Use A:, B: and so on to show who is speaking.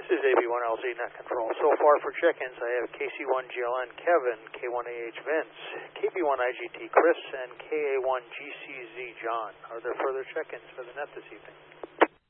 A: This is AB1LZ Net Control. So far for check-ins, I have KC1GLN Kevin, K1AH Vince, KB1IGT Chris, and KA1GCZ John. Are there further check-ins for the net this evening?